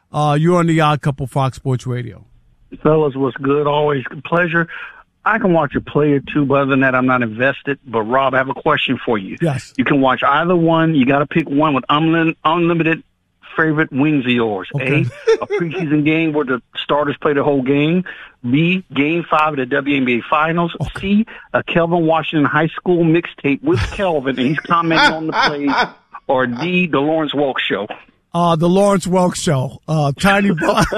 You're on the Odd Couple, Fox Sports Radio. Fellas, what's good? Always a pleasure. I can watch a play or two, but other than that, I'm not invested. But, Rob, I have a question for you. Yes. You can watch either one. You got to pick one with unlimited favorite wings of yours. Okay. A, a preseason game where the starters play the whole game. B, Game 5 of the WNBA Finals. Okay. C, a Kelvin Washington high school mixtape with Kelvin, and he's commenting on the plays. Or D, the Lawrence Welk Show. The Lawrence Welk Show. Tiny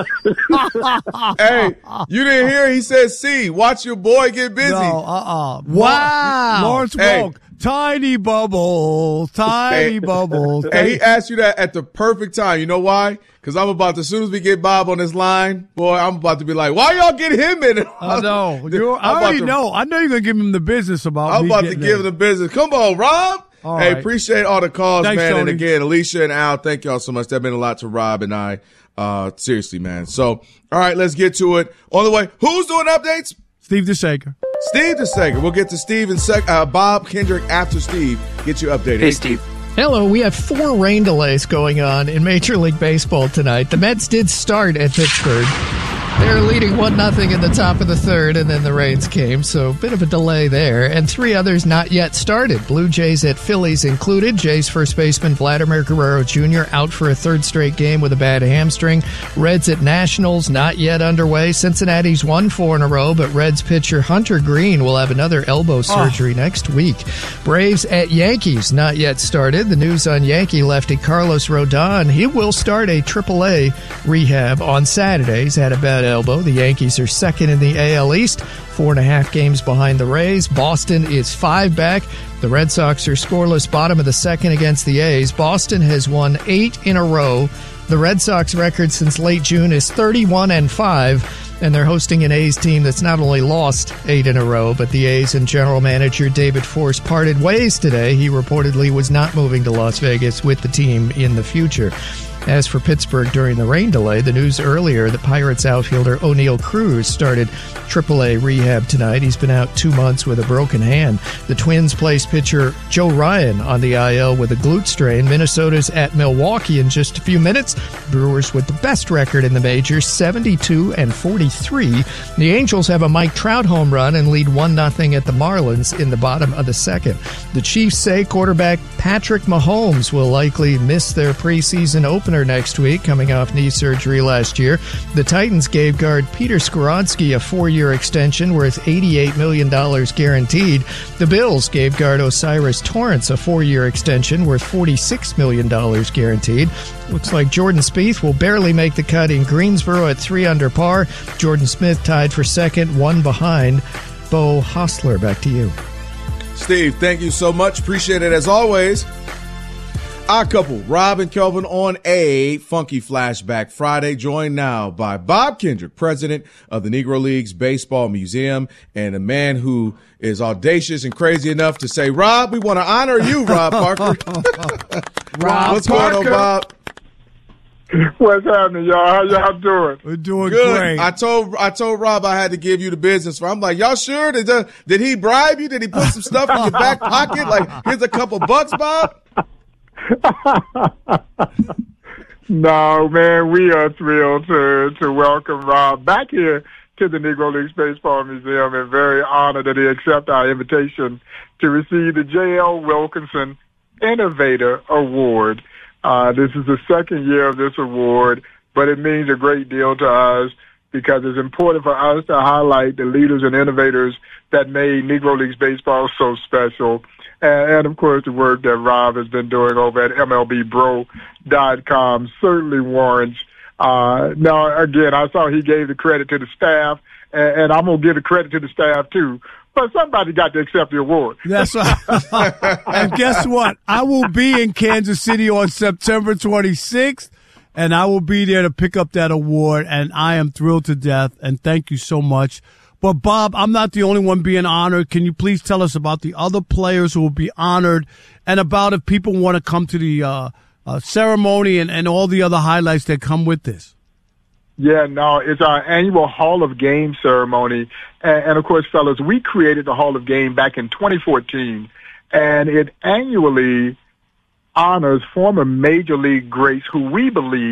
Hey, you didn't hear? He said C. Watch your boy get busy. No, Wow. Lawrence Welk. Tiny bubbles. Tiny bubbles. And he asked you that at the perfect time. You know why? Because I'm about to, as soon as we get Bob on this line, boy, I'm about to be like, why y'all get him in it? I know. I already know. I know you're going to give him the business about I'm me about to getting give in. him the business. Come on, Rob. All hey, right. appreciate all the calls, Thanks, man. Tony. And again, Alicia and Al, thank y'all so much. That meant a lot to Rob and I. Seriously, man. So, all right, let's get to it. On the way, who's doing updates? Steve DeSager. Steve DeSager. We'll get to Steve and Bob Kendrick after Steve. Get you updated. Hey, Steve. Hello, we have 4 rain delays going on in Major League Baseball tonight. The Mets did start at Pittsburgh. They were leading 1-0 in the top of the third, and then the rains came, so a bit of a delay there. And 3 others not yet started. Blue Jays at Phillies included. Jays first baseman Vladimir Guerrero Jr. out for a 3rd straight game with a bad hamstring. Reds at Nationals not yet underway. Cincinnati's won 4 in a row, but Reds pitcher Hunter Green will have another elbow surgery next week. Braves at Yankees not yet started. The news on Yankee lefty Carlos Rodon. He will start a AAA rehab on Saturday. He's had a bad elbow. The Yankees are second in the AL East, 4.5 games behind the Rays. Boston is 5 back. The Red Sox are scoreless bottom of the second against the A's. Boston has won 8 in a row. The Red Sox record since late June is 31-5, and they're hosting an A's team that's not only lost 8 in a row, but the A's and general manager David Force parted ways today. He reportedly was not moving to Las Vegas with the team in the future. As for Pittsburgh during the rain delay, the news earlier, the Pirates outfielder O'Neal Cruz started AAA rehab tonight. He's been out 2 months with a broken hand. The Twins placed pitcher Joe Ryan on the IL with a glute strain. Minnesota's at Milwaukee in just a few minutes. Brewers with the best record in the majors, 72-43. The Angels have a Mike Trout home run and lead 1-0 at the Marlins in the bottom of the second. The Chiefs say quarterback Patrick Mahomes will likely miss their preseason opener next week, coming off knee surgery last year. The Titans gave guard Peter Skoronski a 4-year extension worth $88 million guaranteed. The Bills gave guard Osiris Torrance a 4-year extension worth $46 million guaranteed. Looks like Jordan Spieth will barely make the cut in Greensboro at 3 under par. Jordan Smith tied for second, 1 behind. Bo Hostler, back to you. Steve, thank you so much. Appreciate it as always. Our couple, Rob and Kelvin, on a Funky Flashback Friday, joined now by Bob Kendrick, president of the Negro Leagues Baseball Museum, and a man who is audacious and crazy enough to say, Rob, we want to honor you, Rob Parker. Rob What's going on, Bob? What's happening, y'all? How y'all doing? We're doing Good. great. I told Rob I had to give you the business. I'm like, y'all sure? Did he bribe you? Did he put some stuff in your back pocket? Like, here's a couple bucks, Bob? No, man, we are thrilled to welcome Rob back here to the Negro Leagues Baseball Museum, and very honored that he accepted our invitation to receive the J.L. Wilkinson Innovator Award. This is the 2nd year of this award, but it means a great deal to us because it's important for us to highlight the leaders and innovators that made Negro Leagues Baseball so special. And of course, the work that Rob has been doing over at MLBBro.com certainly warrants. Now, again, I saw he gave the credit to the staff, and I'm going to give the credit to the staff, too. But somebody got to accept the award. That's right. And guess what? I will be in Kansas City on September 26th, and I will be there to pick up that award, and I am thrilled to death, and thank you so much. But, Bob, I'm not the only one being honored. Can you please tell us about the other players who will be honored and about if people want to come to the ceremony and all the other highlights that come with this? Yeah, no, it's our annual Hall of Game ceremony. And of course, fellas, we created the Hall of Game back in 2014, and it annually honors former Major League greats who we believe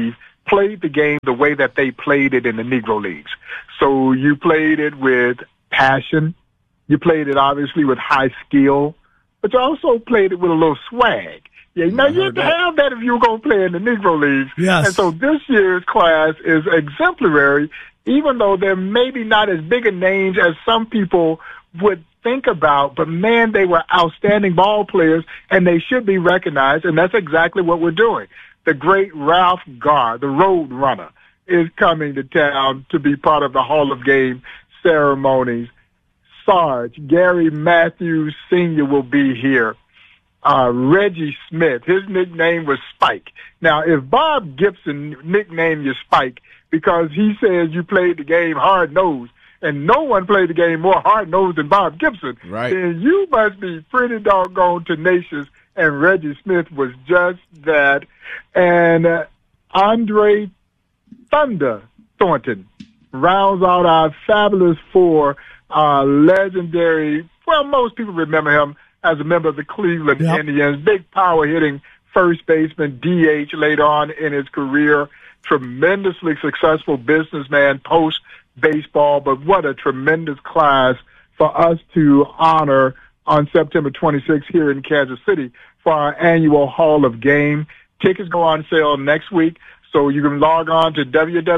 played the game the way that they played it in the Negro Leagues. So you played it with passion. You played it, obviously, with high skill. But you also played it with a little swag. Yeah, now you had to have that if you were going to play in the Negro Leagues. Yes. And so this year's class is exemplary, even though they're maybe not as big a names as some people would think about. But, man, they were outstanding ball players, and they should be recognized, and that's exactly what we're doing. The great Ralph Garr, the Road Runner, is coming to town to be part of the Hall of Game ceremonies. Sarge, Gary Matthews Sr. will be here. Reggie Smith, his nickname was Spike. Now, if Bob Gibson nicknamed you Spike because he says you played the game hard-nosed, and no one played the game more hard-nosed than Bob Gibson, right, then you must be pretty doggone tenacious, and Reggie Smith was just that. And Andre Thunder Thornton rounds out our fabulous four, legendary, well, most people remember him as a member of the Cleveland Indians, big power-hitting first baseman, DH later on in his career, tremendously successful businessman post-baseball, but what a tremendous class for us to honor on September 26th here in Kansas City for our annual Hall of Game. Tickets go on sale next week, so you can log on to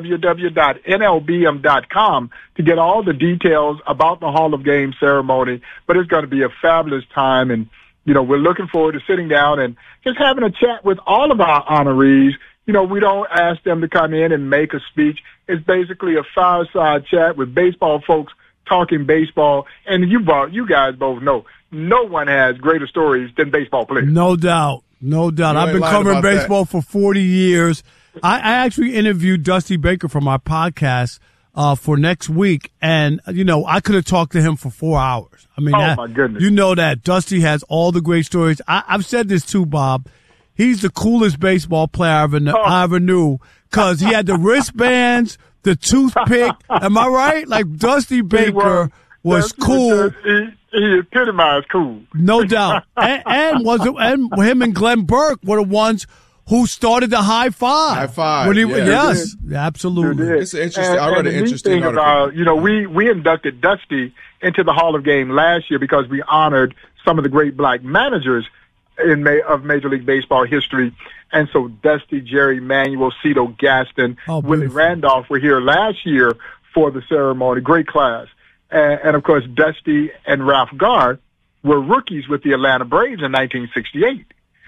www.nlbm.com to get all the details about the Hall of Game ceremony. But it's going to be a fabulous time, and, you know, we're looking forward to sitting down and just having a chat with all of our honorees. You know, we don't ask them to come in and make a speech. It's basically a fireside chat with baseball folks talking baseball. And you guys both know, no one has greater stories than baseball players. No doubt. No doubt. I've been covering baseball for 40 years. I actually interviewed Dusty Baker from our podcast for next week, and, you know, I could have talked to him for 4 hours. I mean, my goodness. You know that. Dusty has all the great stories. I've said this too, Bob. He's the coolest baseball player I ever knew, because he had the wristbands, the toothpick. Am I right? Like, Dusty Baker was cool. He epitomized cool. No doubt. and him and Glenn Burke were the ones who started the high five. High five. Yes, absolutely. It's interesting. I read an interesting article. You know, we inducted Dusty into the Hall of Game last year because we honored some of the great black managers of Major League Baseball history. And so Dusty, Jerry Manuel, Cito Gaston, Willie Randolph were here last year for the ceremony. Great class. And of course, Dusty and Ralph Garr were rookies with the Atlanta Braves in 1968.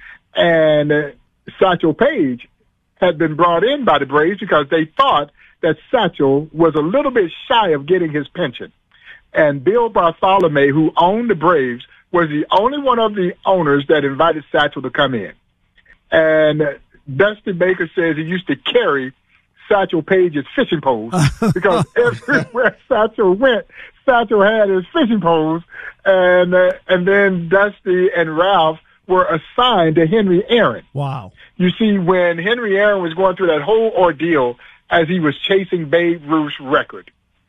And Satchel Paige had been brought in by the Braves because they thought that Satchel was a little bit shy of getting his pension. And Bill Bartholomew, who owned the Braves, was the only one of the owners that invited Satchel to come in. And Dusty Baker says he used to carry Satchel Paige's fishing poles because everywhere Satchel went, Satchel had his fishing poles. And then Dusty and Ralph were assigned to Henry Aaron. Wow. You see, when Henry Aaron was going through that whole ordeal as he was chasing Babe Ruth's record,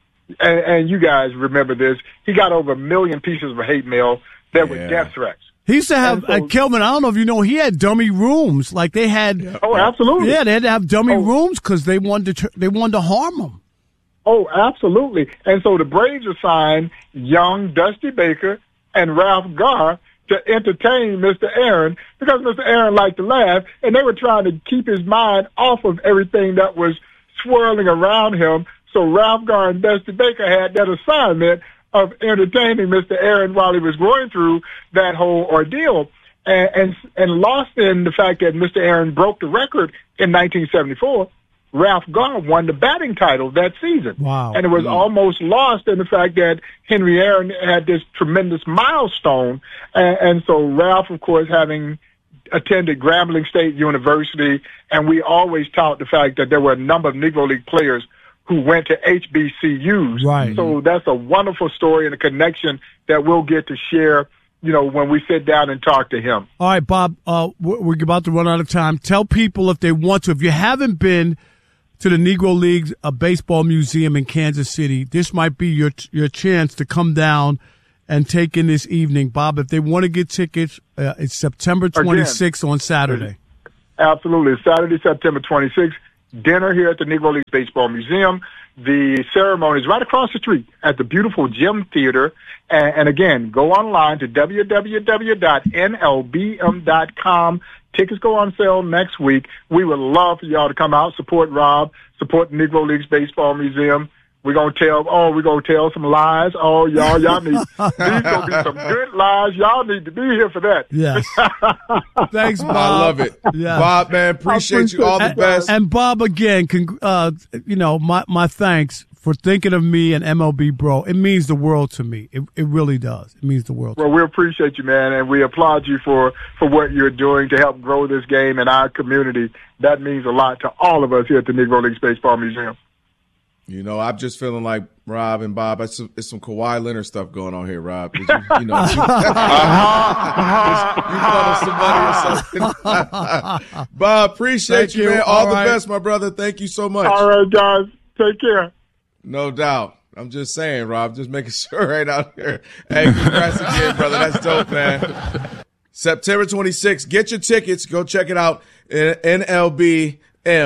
and you guys remember this, he got over 1 million pieces of hate mail that were death threats. He used to have, Kelvin, I don't know if you know, he had dummy rooms. Like they had. Oh, absolutely. Yeah, they had to have dummy rooms because they wanted to harm him. Oh, absolutely. And so the Braves assigned young Dusty Baker and Ralph Garr to entertain Mr. Aaron because Mr. Aaron liked to laugh, and they were trying to keep his mind off of everything that was swirling around him. So Ralph Garr and Dusty Baker had that assignment of entertaining Mr. Aaron while he was going through that whole ordeal, and lost in the fact that Mr. Aaron broke the record in 1974. Ralph Garr won the batting title that season. Wow. And it was almost lost in the fact that Henry Aaron had this tremendous milestone. And so Ralph, of course, having attended Grambling State University, and we always tout the fact that there were a number of Negro League players who went to HBCUs. Right. So that's a wonderful story and a connection that we'll get to share, you know, when we sit down and talk to him. All right, Bob, we're about to run out of time. Tell people if they want to, if you haven't been to the Negro Leagues Baseball Museum in Kansas City, this might be your chance to come down and take in this evening. Bob, if they want to get tickets, it's September 26th on Saturday. Absolutely. Saturday, September 26th. dinner here at the Negro Leagues Baseball Museum. The ceremony is right across the street at the beautiful Gym Theater. And again, go online to www.nlbm.com. Tickets go on sale next week. We would love for y'all to come out, support Rob, support the Negro Leagues Baseball Museum. We're gonna tell some lies. Oh, y'all need, these gonna be some good lies. Y'all need to be here for that. Yes. Thanks, Bob. I love it. Yes. Bob, man, appreciate you. All the best. And Bob, again, my thanks for thinking of me and MLB Bro. It means the world to me. It really does. It means the world. Well, we appreciate you, man, and we applaud you for what you're doing to help grow this game in our community. That means a lot to all of us here at the Negro Leagues Baseball Museum. You know, I'm just feeling like Rob and Bob. It's some Kawhi Leonard stuff going on here, Rob. You thought of somebody or something. Bob, appreciate you, man. All the best, my brother. Thank you so much. All right, guys. Take care. No doubt. I'm just saying, Rob, just making sure right out here. Hey, congrats again, brother. That's dope, man. September 26th. Get your tickets. Go check it out. NLBM.com.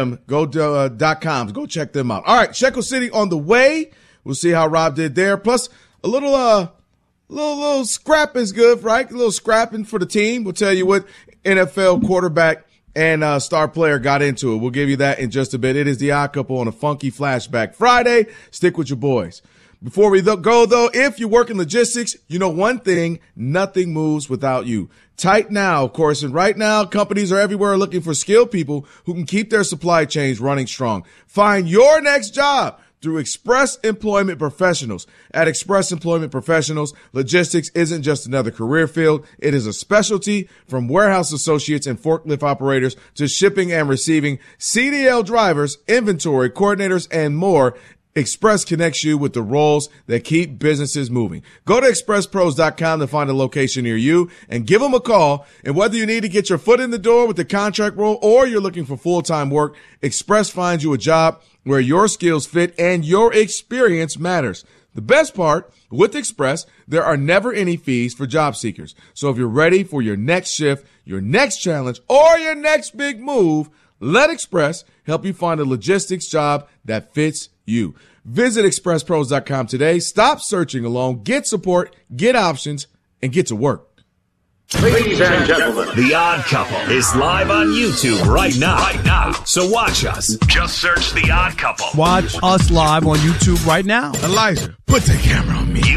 Go check them out. All right, Shekel City on the way. We'll see how Rob did there. Plus, a little scrap is good, right? A little scrapping for the team. We'll tell you what NFL quarterback and star player got into it. We'll give you that in just a bit. It is the Odd Couple on a funky Flashback Friday. Stick with your boys. Before we go, though, if you work in logistics, you know one thing, nothing moves without you. Tight now, of course, and right now, companies are everywhere looking for skilled people who can keep their supply chains running strong. Find your next job through Express Employment Professionals. At Express Employment Professionals, logistics isn't just another career field. It is a specialty, from warehouse associates and forklift operators to shipping and receiving, CDL drivers, inventory coordinators, and more. Express connects you with the roles that keep businesses moving. Go to expresspros.com to find a location near you and give them a call. And whether you need to get your foot in the door with the contract role or you're looking for full-time work, Express finds you a job where your skills fit and your experience matters. The best part, with Express, there are never any fees for job seekers. So if you're ready for your next shift, your next challenge, or your next big move, let Express help you find a logistics job that fits you. Visit expresspros.com today. Stop searching alone. Get support, get options, and get to work. Ladies and gentlemen, The Odd Couple is live on YouTube right now. So watch us. Just search The Odd Couple. Watch us live on YouTube right now. Elijah, put the camera on me.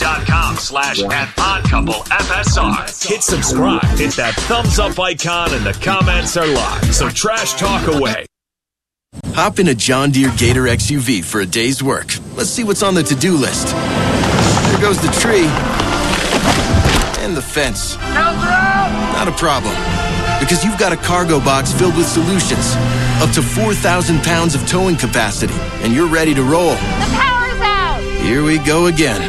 YouTube.com/@oddcouplefsr. Hit subscribe. Hit that thumbs up icon, and the comments are live. So trash talk away. Hop in a John Deere Gator XUV for a day's work. Let's see what's on the to-do list. There goes the tree. And the fence. Not a problem. Because you've got a cargo box filled with solutions. Up to 4,000 pounds of towing capacity. And you're ready to roll. The power's out! Here we go again.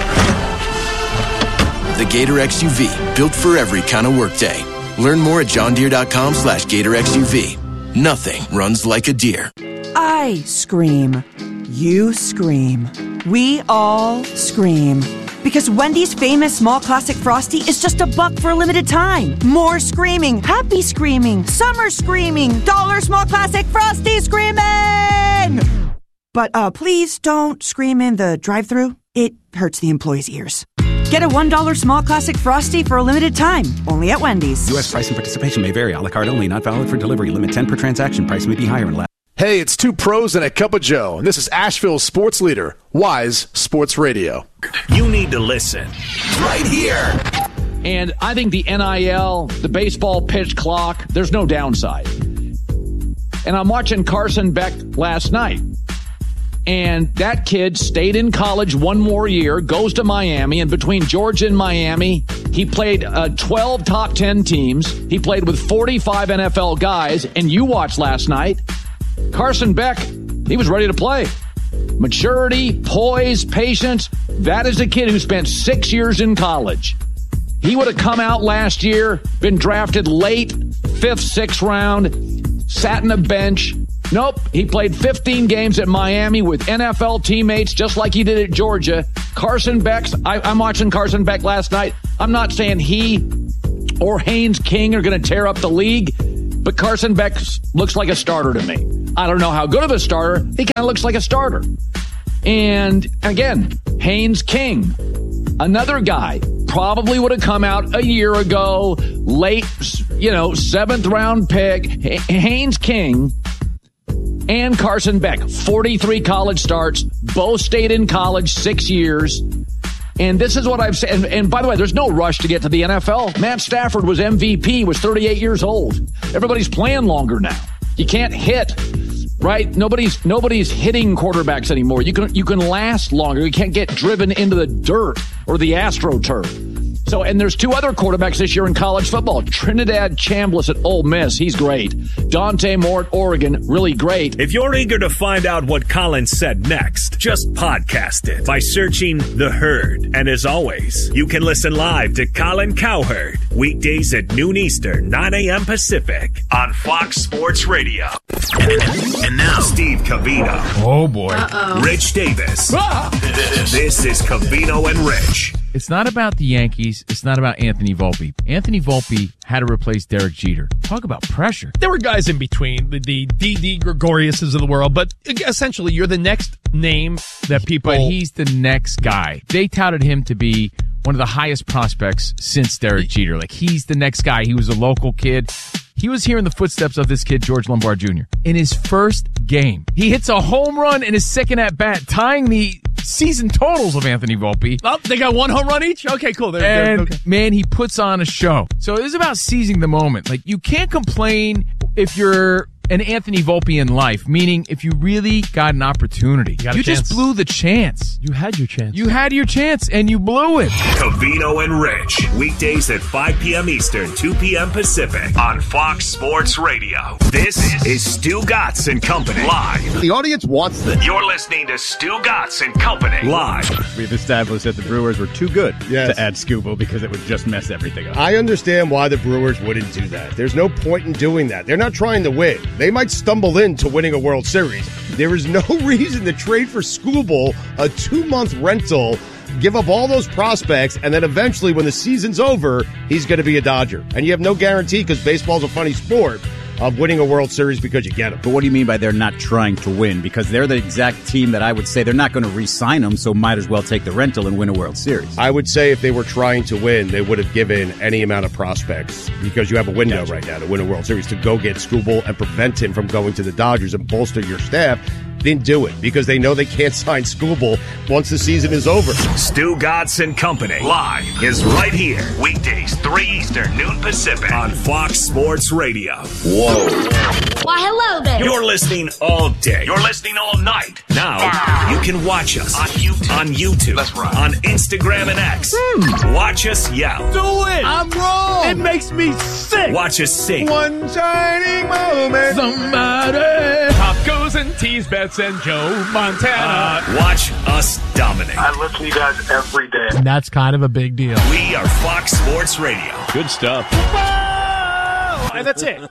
The Gator XUV. Built for every kind of workday. Learn more at johndeere.com/Gator XUV. Nothing runs like a deer. I scream. You scream. We all scream. Because Wendy's famous small classic Frosty is just $1 for a limited time. More screaming, happy screaming, summer screaming, dollar small classic Frosty screaming! But please don't scream in the drive-thru. It hurts the employees' ears. Get a $1 small classic Frosty for a limited time, only at Wendy's. U.S. price and participation may vary. A la carte only, not valid for delivery. Limit 10 per transaction. Price may be higher and less. Hey, it's two pros and a cup of Joe, and this is Asheville's sports leader, Wise Sports Radio. You need to listen right here. And I think the NIL, the baseball pitch clock, there's no downside. And I'm watching Carson Beck last night. And that kid stayed in college one more year, goes to Miami, and between Georgia and Miami, he played 12 top 10 teams. He played with 45 NFL guys, and you watched last night. Carson Beck, he was ready to play. Maturity, poise, patience. That is a kid who spent 6 years in college. He would have come out last year, been drafted late, 5th, 6th round, sat in a bench. Nope, he played 15 games at Miami with NFL teammates just like he did at Georgia. Carson Beck's, I'm watching Carson Beck last night. I'm not saying he or Haynes King are going to tear up the league, but Carson Beck looks like a starter to me. I don't know how good of a starter. He kind of looks like a starter. And again, Haynes King, another guy, probably would have come out a year ago, late, 7th round pick. Haynes King and Carson Beck, 43 college starts, both stayed in college 6 years. And this is what I've said. And by the way, there's no rush to get to the NFL. Matt Stafford was MVP, was 38 years old. Everybody's playing longer now. You can't hit, right? Nobody's hitting quarterbacks anymore. You can last longer. You can't get driven into the dirt or the AstroTurf. So, and there's 2 other quarterbacks this year in college football. Trinidad Chambliss at Ole Miss. He's great. Dante Moore at Oregon. Really great. If you're eager to find out what Colin said next, just podcast it by searching The Herd. And as always, you can listen live to Colin Cowherd weekdays at noon Eastern, 9 a.m. Pacific on Fox Sports Radio. And now, Steve Covino. Oh, boy. Rich Davis. This is Covino and Rich. It's not about the Yankees. It's not about Anthony Volpe. Anthony Volpe had to replace Derek Jeter. Talk about pressure. There were guys in between, the D.D. Gregoriuses of the world, but essentially you're the next name that people... But he's the next guy. They touted him to be one of the highest prospects since Derek Jeter. Like, he's the next guy. He was a local kid. He was here in the footsteps of this kid, George Lombard Jr. In his first game, he hits a home run in his second at-bat, tying the season totals of Anthony Volpe. Oh, they got 1 home run each? Okay, cool. Man, he puts on a show. So it is about seizing the moment. Like, you can't complain if you're an Anthony Volpe in life, meaning if you really got an opportunity. You just blew the chance. You had your chance. You had your chance, and you blew it. Covino and Rich, weekdays at 5 p.m. Eastern, 2 p.m. Pacific on Fox Sports Radio. This is Stu Gatz and Company live. The audience wants this. You're listening to Stu Gatz and Company live. We've established that the Brewers were too good to add Scooble because it would just mess everything up. I understand why the Brewers wouldn't do that. There's no point in doing that. They're not trying to win. They might stumble into winning a World Series. There is no reason to trade for Scooble, a 2-month rental, give up all those prospects, and then eventually when the season's over, he's going to be a Dodger. And you have no guarantee, because baseball's a funny sport, of winning a World Series because you get him. But what do you mean by they're not trying to win? Because they're the exact team that I would say they're not going to re-sign him, so might as well take the rental and win a World Series. I would say if they were trying to win, they would have given any amount of prospects, because you have a window right now to win a World Series, to go get Scooble and prevent him from going to the Dodgers and bolster your staff. Didn't do it because they know they can't sign Scooble once the season is over. Stu Gatz and Company live is right here. Weekdays, 3 Eastern, noon Pacific on Fox Sports Radio. Whoa. Why, hello there. You're listening all day. You're listening all night. Now you can watch us on YouTube. That's right. On Instagram and X. Watch us yell. Do it. I'm wrong. It makes me sick. Watch us sing. One shining moment. Somebody. Pop goes and tease Bets and Joe Montana. Watch us dominate. I listen to you guys every day. And that's kind of a big deal. We are Fox Sports Radio. Good stuff. Whoa! And that's it.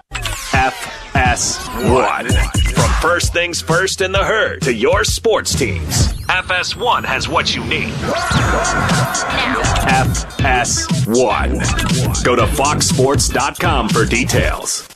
FS1. From First Things First in the Herd to your sports teams, FS1 has what you need. FS1. Go to foxsports.com for details.